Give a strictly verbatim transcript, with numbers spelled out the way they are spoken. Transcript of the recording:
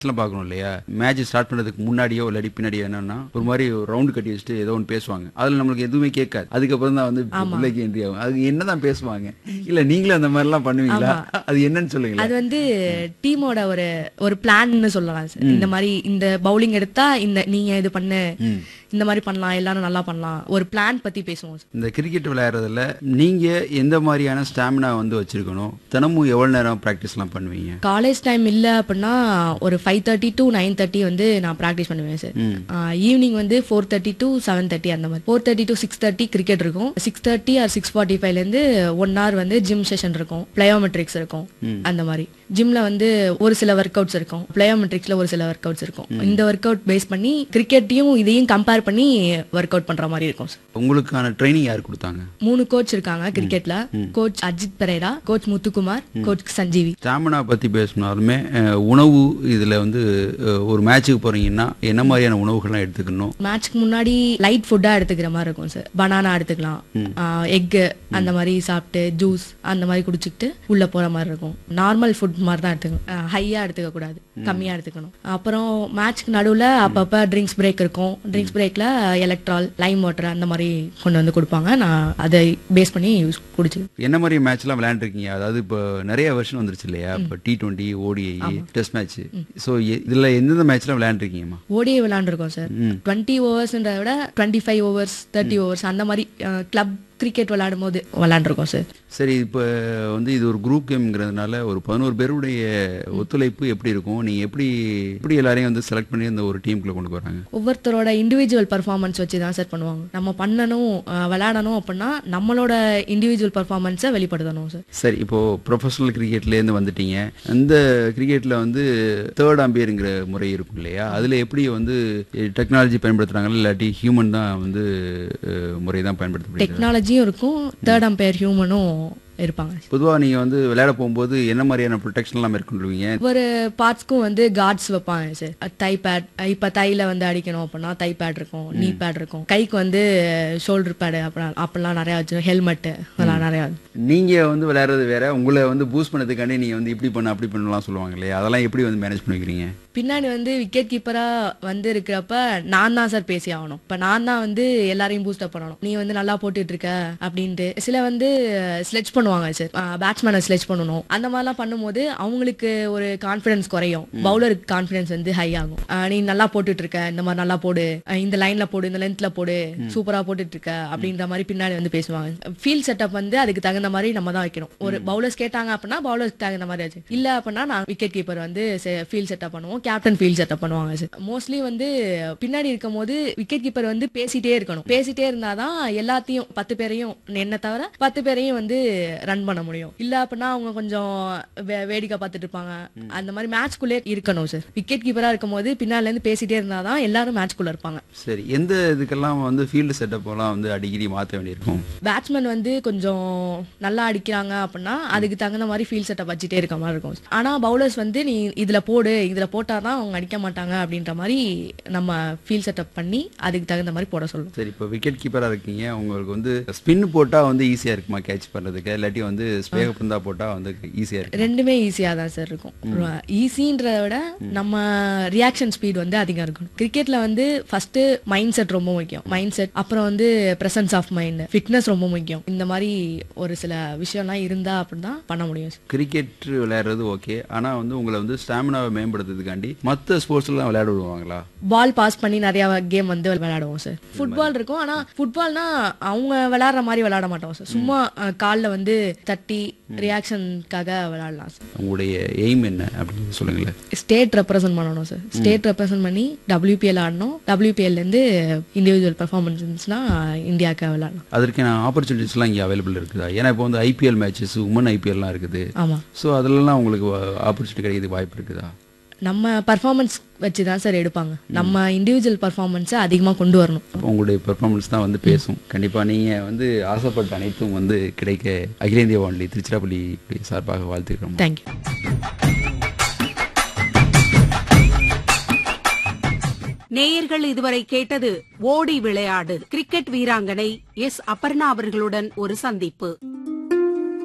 பார்க்கணும் இல்லையா? Match start பண்றதுக்கு முன்னாடியோ இல்லாட்டி பின்னாடியோ என்னன்னா ஒரு மாதிரி ரவுண்ட் கட்டி வச்சுட்டு ஏதோ ஒன்று பேசுவாங்க. அதுல நம்மளுக்கு எதுவுமே கேட்காது. அதுக்கப்புறம் தான் வந்து பிள்ளைக்கு என்ட்ரி ஆகும். அது என்னதான் பேசுவாங்க? இல்ல நீங்களும் அந்த மாதிரி எல்லாம் பண்ணுவீங்களா? அது என்னன்னு சொல்லுங்க. அது வந்து டீமோட ஒரு ஒரு பிளான்னு சொல்லலாம் சார். இந்த மாதிரி இந்த பவுலிங் எடுத்தா இந்த நீங்க இது பண்ணு, இந்த மாதிரி பண்ணலாம், எல்லாரும் நல்லா பண்ணலாம், ஒரு பிளான் பத்தி பேசுவோம். இந்த கிரிக்கெட் விளையாடுறதுல நீங்க எந்த மாதிரியான ஸ்டாமினா வந்து வச்சிருக்கணும்? தினமும் எவ்வளவு நேரம் பிராக்டிஸ் எல்லாம் பண்ணுவீங்க? காலேஜ் டைம் இல்ல அப்படின்னா ஒரு five thirty to nine thirty வந்து நான் ப்ராக்டிஸ் பண்ணுவேன் சார். ஈவினிங் வந்து four thirty to seven thirty அந்த மாதிரி. Four thirty to six thirty cricket இருக்கும். Six thirty or six forty ஃபைவ்ல இருந்து ஒன் ஹவர் வந்து ஜிம் செஷன் இருக்கும், பிளயோமெட்ரிக்ஸ் இருக்கும். அந்த மாதிரி ஜிம்ல வந்து ஒரு சில ஒர்க் அவுட்ஸ் இருக்கும், பிளயோமெட்ரிக்ஸ்ல ஒரு சில ஒர்க் அவுட்ஸ் இருக்கும். இந்த ஒர்க் அவுட் பேஸ் பண்ணி கிரிக்கெட்டையும் இதையும் கம்பேர் பண்ணி ஒர்க் அவுட் பண்ற மாதிரி இருக்கும். உங்களுக்கான ட்ரைனிங் யார் கொடுத்தாங்க? மூணு கோச் இருக்காங்க கிரிக்கெட்ல. Coach Ajith Perera, coach Muthukumar, coach Sanjeevi. Stamina பத்தி பேசினாலுமே உணவு இதுல வந்து ஒரு மேட்சுக்கு போறீங்கன்னா என்ன மாதிரியான உணவுகள்லாம் எடுத்துக்கணும்? மேட்ச்க்கு முன்னாடி லைட் ஃபுட்டா எடுத்துக்கிற மாதிரி இருக்கும் சார். பனானா எடுத்துக்கலாம், எக் அந்த மாதிரி சாப்பிட்டு ஜூஸ் அந்த மாதிரி குடிச்சிட்டு உள்ள போற மாதிரி இருக்கும். நார்மல் ஃபுட் மாதிரி தான் எடுத்துக்கணும், ஹையா எடுத்துக்க கூடாது, கம்மியா எடுத்துக்கணும். அப்புறம் மேட்ச்க்கு நடுவுல அப்பப்ப ட்ரிங்க்ஸ் பிரேக் இருக்கும். ட்ரிங்க்ஸ் பிரேக்ல எலக்ட்ரால், லைம் வாட்டர் அந்த மாதிரி கொண்டு வந்து கொடுப்பாங்க. நான் அதை பேஸ் பண்ணி யூஸ் குடிச்சு. என்ன மாதிரி மேட்ச் எல்லாம் விளையாண்டுருக்கீங்க? அதாவது இப்போ நிறைய வெர்ஷன் வந்துருச்சு இல்லையா? இப்போ T twenty, ODI, test match. So இதுல எந்தெந்த மேட்ச்லாம் விளையாண்டுருக்கீங்கம்மா? ODI விளையாண்டுருக்கோம் sir. டுவெண்ட்டி ஓவர்ஸ்ன்றத விட twenty five overs, thirty overs அந்த மாதிரி கிளப் கிரிக்கெட் விளையாடும் போது விளையாண்டுருக்கோம் சார். சரி, இப்போ வந்து இது ஒரு குரூப் கேம்ங்கிறதுனால ஒரு பதினோரு பேருடைய ஒத்துழைப்பு எப்படி இருக்கும்? நீங்க எப்படி எப்படி எல்லாரையும் வந்து செலக்ட் பண்ணி அந்த ஒரு டீமுக்குள்ள கொண்டு போறாங்க? ஒவ்வொருத்தரோட இண்டிவிஜுவல் பர்ஃபார்மன்ஸ் வச்சு தான் சார் பண்ணுவாங்க. நம்ம பண்ணணும், விளையாடணும் அப்படின்னா நம்மளோட இண்டிவிஜுவல் பர்ஃபார்மன்ஸை வெளிப்படுத்தணும் சார். சரி, இப்போ ப்ரொஃபஷனல் கிரிக்கெட்லேருந்து வந்துட்டீங்க. அந்த கிரிக்கெட்ல வந்து தேர்ட் அம்பையருங்கிற முறை இருக்கும் இல்லையா? அதுல எப்படி வந்து டெக்னாலஜி பயன்படுத்துறாங்க இல்லாட்டி ஹியூமன் தான் வந்து முறை தான் பயன்படுத்த? டெக்னாலஜியும் இருக்கும், தேர்ட் அம்பையர் ஹியூமனும் இருப்பாங்க. பொதுவா நீங்க வந்து விளையாட போகும்போது என்ன மாதிரியான ப்ரொடெக்ஷன் எல்லாம் மேற்கொள்வீங்க? ஒரு பார்ட்ஸ்க்கும் வந்து கார்ட்ஸ் வைப்பாங்க சார். தை பேட், இப்ப தைல வந்து அடிக்கணும் அப்படின்னா தை பேட் இருக்கும், நீ பேட் இருக்கும். கைக்கு வந்து ஷோல்டர் பேட் அப்படிலாம் நிறைய வச்சிருக்கோம், ஹெல்மெட் அதெல்லாம் நிறைய. நீங்க வந்து விளையாடுறது வேற, உங்களை வந்து பூஸ்ட் பண்ணதுக்காண்டி நீங்க வந்து இப்படி பண்ண அப்படி பண்ணலாம் சொல்லுவாங்க இல்லையா? அதெல்லாம் எப்படி வந்து மேனேஜ் பண்ணிக்கிறீங்க? பின்னாடி வந்து விக்கெட் கீப்பரா வந்து இருக்கிறப்ப நான் தான் சார் பேசி ஆகணும். இப்ப நான் தான் வந்து எல்லாரையும் பூஸ்ட் அப் பண்ணணும். நீ வந்து நல்லா போட்டுட்டு இருக்க அப்படின்ட்டு. சில வந்து ஸ்லெட்ச் பண்ணுவாங்க சார், பேட்ஸ்மேனை ஸ்லெட்ச் பண்ணணும். அந்த மாதிரிலாம் பண்ணும்போது அவங்களுக்கு ஒரு கான்ஃபிடன்ஸ் குறையும், பவுலருக்கு கான்ஃபிடன்ஸ் வந்து ஹை ஆகும். நீ நல்லா போட்டுட்டு இருக்க, இந்த மாதிரி நல்லா போடு, இந்த லைன்ல போடு, இந்த லென்த்ல போடு, சூப்பரா போட்டுட்டு இருக்க அப்படின்ற மாதிரி பின்னாடி வந்து பேசுவாங்க. ஃபீல்ட் செட்டப் வந்து அதுக்கு தகுந்த மாதிரி நம்ம தான் வைக்கணும். ஒரு பவுலர்ஸ் கேட்டாங்க அப்படின்னா பவுலர்ஸ்க்கு தகுந்த மாதிரி ஆச்சு. இல்ல அப்படின்னா நான் விக்கெட் கீப்பர் வந்து ஃபீல்ட் செட்டப் பண்ணுவோம், கேப்டன் ஃபீல்ட் செட்டப் பண்ணுவாங்க சார். மோஸ்ட்லி வந்து பின்னாடி இருக்கும் போது விக்கெட் கீப்பர் வந்து பேசிட்டே இருக்கணும். பேசிட்டே இருந்தாதான் எல்லாத்தையும் பத்து பேரையும் என்ன தவிர பத்து பேரையும் வந்து ரன் பண்ண முடியும். இல்ல அப்படின்னா அவங்க கொஞ்சம் வேடிக்கை பார்த்துட்டு இருப்பாங்க. அந்த மாதிரி மேட்ச்குள்ளே இருக்கணும் சார். விக்கெட் கீப்பரா இருக்கும் போது பின்னால இருந்து பேசிட்டே இருந்தாதான் எல்லாரும் மேட்ச்குள்ள இருப்பாங்க. சரி, எந்த இதுக்கெல்லாம் வந்து ஃபீல்டு செட்டப் எல்லாம் வந்து அடிக்கடி மாற்ற வேண்டியிருக்கும்? பேட்ஸ்மேன் வந்து கொஞ்சம் நல்லா அடிக்கிறாங்க அப்படின்னா அதுக்கு தகுந்த மாதிரி ஃபீல்ட் செட்டப் வச்சுட்டே இருக்க மாதிரி இருக்கும். ஆனா பவுலர்ஸ் வந்து நீ இதுல போடு, இதுல போட்டாதான் அவங்க அடிக்க மாட்டாங்க அப்படின்ற மாதிரி நம்ம ஃபீல்ட் செட்டப் பண்ணி அதுக்கு தகுந்த மாதிரி போட சொல்லுவோம். சரி, இப்போ விக்கெட் கீப்பரா இருக்கீங்க, உங்களுக்கு வந்து ஸ்பின் போட்டா வந்து ஈஸியா இருக்குமா கேட்ச் பண்றதுக்கு, இல்லாட்டி வந்து ஸ்பேக் பந்தா போட்டா வந்து ஈஸியா இருக்கு? ரெண்டுமே ஈஸியா தான் சார் இருக்கும். ஈஸின்றத விட நம்ம ரியாக்ஷன் ஸ்பீட் வந்து அதிகம் இருக்கணும். கிரிக்கெட்ல வந்து ஃபர்ஸ்ட் மைண்ட் செட் ரொம்ப முக்கியம். மைண்ட் செட், அப்புறம் வந்து பிரசன்ஸ் ஆஃப் மைண்ட், ஃபிட்னஸ் ரொம்ப முக்கியம். இந்த மாதிரி ஒரு சில விஷயம்லாம் இருந்தா அப்படின்னா பண்ண முடியும். கிரிக்கெட் விளையாடுறது ஓகே, ஆனா வந்து உங்களை வந்து ஸ்டாமினாவை மேம்படுத்துறதுக்காண்டி மற்ற ஸ்போர்ட்ஸ் எல்லாம் விளையாட விடுவாங்களா? பால் பாஸ் பண்ணி நிறைய கேம் வந்து விளையாடுவோம் சார். ஃபுட்பால் இருக்கும், ஆனா ஃபுட்பால்னா அவங்க விளையாடுற மாதிரி விளையாட மாட்டோம் சார். சும்மா காலில் வந்து தட்டி ரியாக்ஷனுக்காக விளையாடலாம் சார். உங்களுடைய எய்ம் என்ன அப்படின்னு சொல்லுங்களேன். ஸ்டேட் ரெப்ரசென்ட் பண்ணணும் சார். ஸ்டேட் ரெப்ரசென்ட் பண்ணி டபிள்யூபிஎல் ஆடணும். டபிள்யூபிஎல்ல இருந்து இண்டிவிஜுவல் பெர்ஃபார்மன்ஸ்னா இந்தியாவுக்கு விளையாடணும். அதற்கான ஆப்பர்ச்சுனிட்டிஸ் எல்லாம் இங்கே அவைலபிள் இருக்குதா? ஏன்னா இப்போ வந்து ஐபிஎல் மேட்சஸ், உமன் ஐபிஎல்லாம் இருக்குது. ஆமா. ஸோ அதுலலாம் உங்களுக்கு ஆப்பர்ச்சுனிட்டி கிடைக்கிறது வாய்ப்பு இருக்குதா? நம்ம பர்ஃபார்மன்ஸ் வச்சு தான் சார் எடுப்பாங்க. நம்ம இண்டிவிஜுவல் பர்ஃபார்மன்ஸை அதிகமாக கொண்டு வரணும். உங்களுடைய பர்ஃபார்மன்ஸ் தான் வந்து பேசும். கண்டிப்பாக நீங்கள் வந்து ஆசைப்பட்ட அனைத்தும் வந்து கிடைக்க அகில இந்திய வானொலி திருச்சிராப்பள்ளி சார்பாக வாழ்த்துக்கிறோம். தேங்க்யூ. நேயர்கள் இதுவரை கேட்டது ஓடி விளையாடு. கிரிக்கெட் வீராங்கனை எஸ் அபர்ணா அவர்களுடன் ஒரு சந்திப்பு.